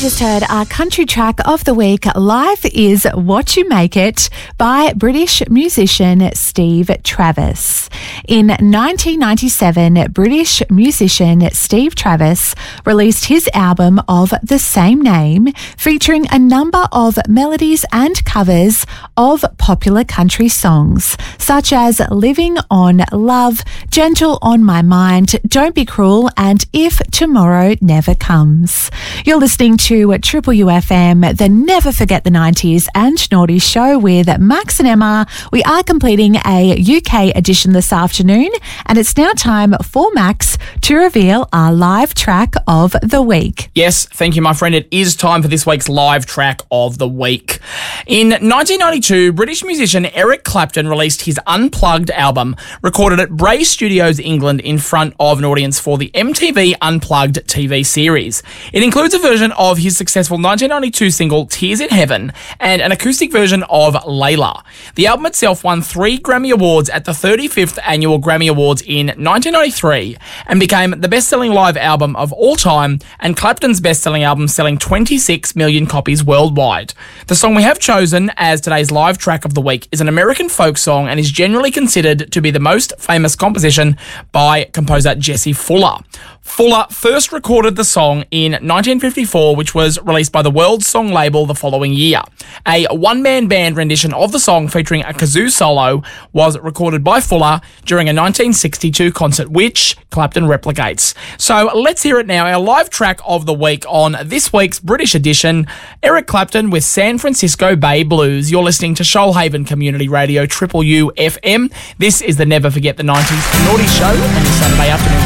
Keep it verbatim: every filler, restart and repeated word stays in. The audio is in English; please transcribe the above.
just heard our country track of the week. Life is What You Make It by British musician Steve Travis. In nineteen ninety-seven, British musician Steve Travis released his album of the same name, featuring a number of melodies and covers of popular country songs, such as Living on Love, Gentle on My Mind, Don't Be Cruel, and If Tomorrow Never Comes. You're listening to Triple U F M, the Never Forget the nineties and Naughty Show with Max and Emma. We are completing a U K edition this afternoon, and it's now time for Max to reveal our live track of the week. Yes, thank you, my friend. It is time for this week's live track of the week. In nineteen ninety-two, British musician Eric Clapton released his Unplugged album, recorded at Bray Studios, England, in front of an audience for the M T V Unplugged T V series. It includes a version of his successful nineteen ninety-two single Tears in Heaven and an acoustic version of Layla. The album itself won three Grammy Awards at the thirty-fifth Annual Grammy Awards in nineteen ninety-three and became the best-selling live album of all time and Clapton's best-selling album, selling twenty-six million copies worldwide. The song we have chosen as today's live track of the week is an American folk song and is generally considered to be the most famous composition by composer Jesse Fuller. Fuller first recorded the song in nineteen fifty-four, which was released by the World Song label the following year. A one-man band rendition of the song featuring a kazoo solo was recorded by Fuller during a nineteen sixty-two concert, which Clapton replicates. So let's hear it now, our live track of the week on this week's British edition, Eric Clapton with San Francisco Bay Blues. You're listening to Shoalhaven Community Radio, Triple U F M. This is the Never Forget the nineties Naughty Show on the Saturday afternoon.